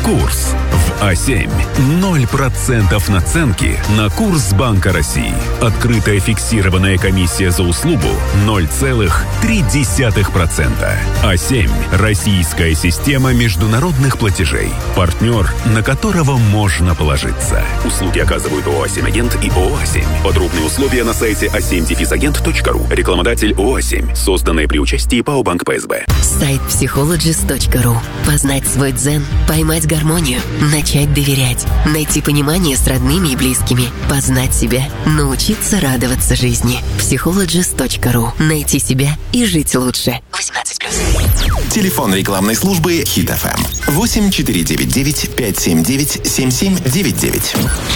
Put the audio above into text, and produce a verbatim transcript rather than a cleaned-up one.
Курс в А семь. ноль процентов наценки на курс Банка России. Открытая фиксированная комиссия за услугу ноль целых три десятых процента. А семь. Российская система международных платежей. Партнер, на которого можно положиться. Услуги оказывают ООО «А семь Агент» и ООО «А семь». Подробные условия на сайте а семь агент точка ру. Рекламодатель ООО «А семь». Созданное при участии ПАО «Банк ПСБ». Сайт психологист точка ру. Познать свой дзен, поймать гармонию, начать доверять, найти понимание с родными и близкими, познать себя, научиться радоваться жизни. психологист точка ру. Найти себя и жить лучше. восемнадцать плюс. Телефон рекламной службы Хит эф эм восемь четыре девять девять пять семь девять семь семь девять девять.